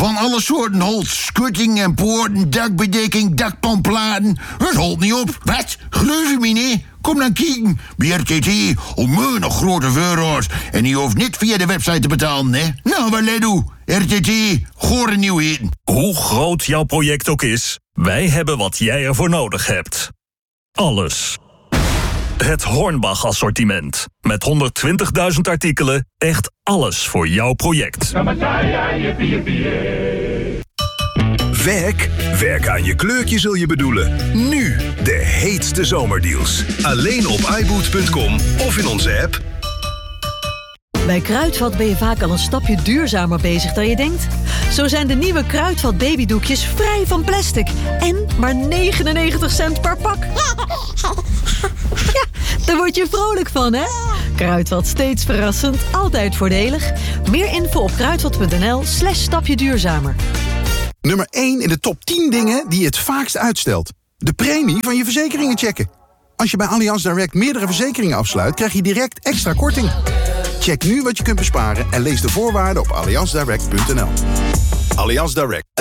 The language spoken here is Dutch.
Van alle soorten holt. Schutting en poorten, dakbedekking, dakpanplaten. Het holt niet op. Wat? Geloof je me niet? Kom dan kijken. Bij RTT, onmeunig grote voorraad. En je hoeft niet via de website te betalen, hè? Nou, wat let u? RTT, gore nieuwheden. Hoe groot jouw project ook is, wij hebben wat jij ervoor nodig hebt. Alles. Het Hornbach assortiment. Met 120.000 artikelen, echt alles voor jouw project. Werk aan je kleurtje zul je bedoelen. Nu de heetste zomerdeals. Alleen op iBoot.com of in onze app. Bij Kruidvat ben je vaak al een stapje duurzamer bezig dan je denkt. Zo zijn de nieuwe Kruidvat babydoekjes vrij van plastic. En maar 99 cent per pak. Ja, daar word je vrolijk van, hè? Kruidvat, steeds verrassend, altijd voordelig. Meer info op kruidvat.nl/stapje duurzamer. Nummer 1 in de top 10 dingen die je het vaakst uitstelt. De premie van je verzekeringen checken. Als je bij Allianz Direct meerdere verzekeringen afsluit, krijg je direct extra korting. Check nu wat je kunt besparen en lees de voorwaarden op allianzdirect.nl. Allianz Direct.